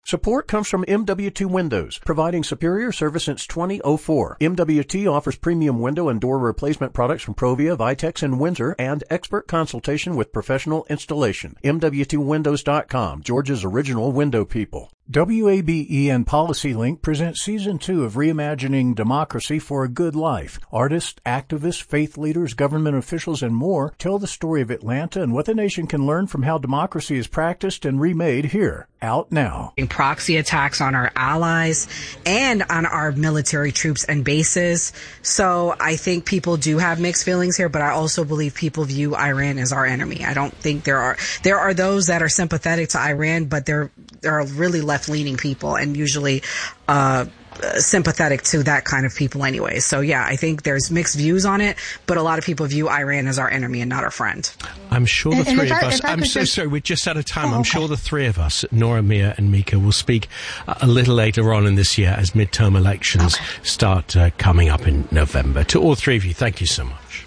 Support comes from MWT Windows, providing superior service since 2004. MWT offers premium window and door replacement products from Provia, Vitex, and Windsor, and expert consultation with professional installation. MWTWindows.com, Georgia's original window people. WABE and PolicyLink present Season 2 of Reimagining Democracy for a Good Life. Artists, activists, faith leaders, government officials, and more tell the story of Atlanta and what the nation can learn from how democracy is practiced and remade here. Out now. Proxy attacks on our allies and on our military troops and bases. So I think people do have mixed feelings here, but I also believe people view Iran as our enemy. I don't think there are those that are sympathetic to Iran, but there are really left-leaning people and usually sympathetic to that kind of people anyway. So yeah, I think there's mixed views on it, but a lot of people view Iran as our enemy and not our friend. I'm sure the three of us, I'm so sorry, we're just out of time. I'm sure the three of us, Nora, Mia and Mika, will speak a little later on in this year as midterm elections start coming up in November. To all three of you, thank you so much.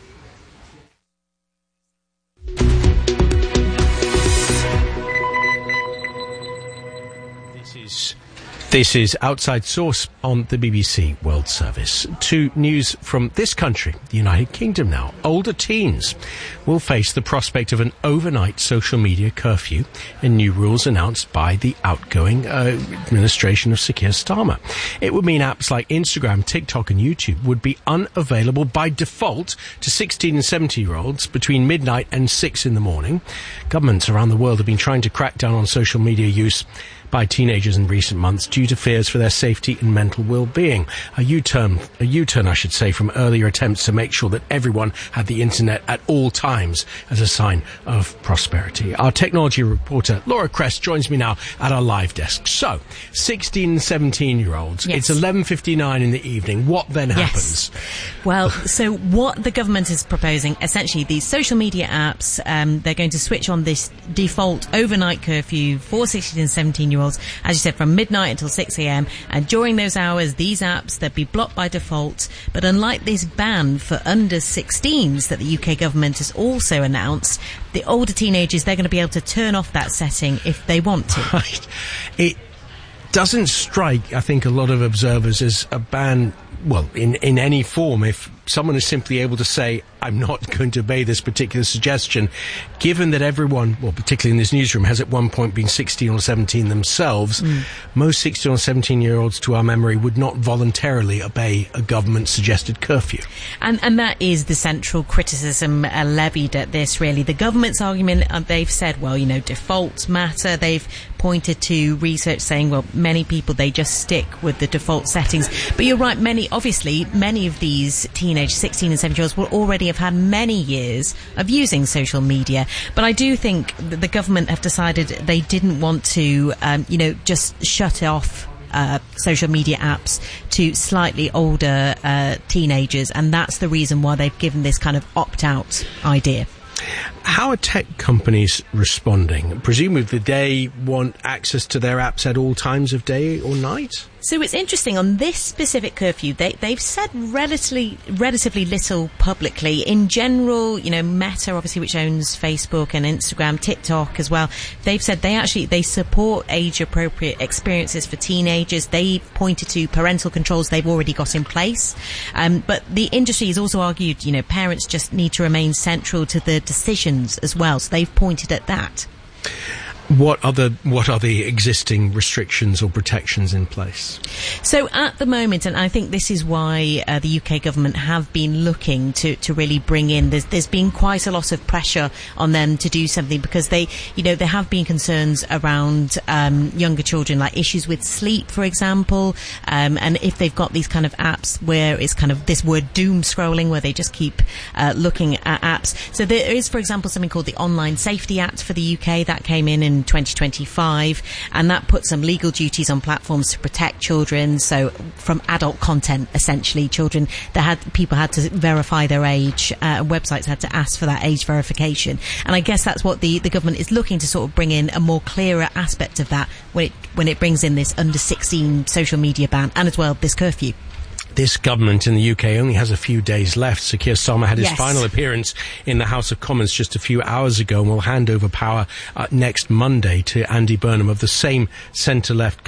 This is Outside Source on the BBC World Service. To news from this country, the United Kingdom now. Older teens will face the prospect of an overnight social media curfew and new rules announced by the outgoing administration of Sir Keir Starmer. It would mean apps like Instagram, TikTok and YouTube would be unavailable by default to 16 and 17-year-olds between midnight and 6 in the morning. Governments around the world have been trying to crack down on social media use by teenagers in recent months due to fears for their safety and mental well-being. A U-turn, I should say, from earlier attempts to make sure that everyone had the internet at all times as a sign of prosperity. Our technology reporter, Laura Crest, joins me now at our live desk. So, 16 and 17-year-olds, yes. It's 11:59 in the evening. What then happens? Well, so what the government is proposing, essentially these social media apps, they're going to switch on this default overnight curfew for 16 and 17-year-olds, as you said, from midnight until 6 a.m. And during those hours, these apps, they'll be blocked by default. But unlike this ban for under 16s that the UK government has also announced, the older teenagers, they're going to be able to turn off that setting if they want to. Right. It doesn't strike, I think, a lot of observers as a ban, well, in any form. If someone is simply able to say, I'm not going to obey this particular suggestion, given that everyone, well, particularly in this newsroom, has at one point been 16 or 17 themselves, most 16 or 17-year-olds, to our memory, would not voluntarily obey a government-suggested curfew. And that is the central criticism levied at this, really. The government's argument, they've said, well, defaults matter. They've pointed to research saying, well, many people, they just stick with the default settings. But you're right, many of these teenage 16 and 17-year-olds will already have had many years of using social media. But I do think that the government have decided they didn't want to, just shut off social media apps to slightly older teenagers, and that's the reason why they've given this kind of opt-out idea. How are tech companies responding? Presumably they want access to their apps at all times of day or night? So it's interesting, on this specific curfew, they've said relatively little publicly. In general, Meta, obviously, which owns Facebook and Instagram, TikTok as well, they've said they support age-appropriate experiences for teenagers. They pointed to parental controls they've already got in place. But the industry has also argued, parents just need to remain central to the decisions as well. So they've pointed at that. What are the existing restrictions or protections in place? So at the moment, and I think this is why the UK government have been looking to really bring in, there's been quite a lot of pressure on them to do something, because there have been concerns around younger children, like issues with sleep, for example, and if they've got these kind of apps where it's kind of this word doom scrolling, where they just keep looking at apps. So there is, for example, something called the Online Safety Act for the UK that came in 2025, and that put some legal duties on platforms to protect children. So from adult content, essentially, people had to verify their age. Websites had to ask for that age verification, and I guess that's what the government is looking to sort of bring in, a more clearer aspect of that when it brings in this under 16 social media ban, and as well this curfew. This government in the UK only has a few days left. Sir Keir Starmer had his final appearance in the House of Commons just a few hours ago, and will hand over power next Monday to Andy Burnham of the same centre-left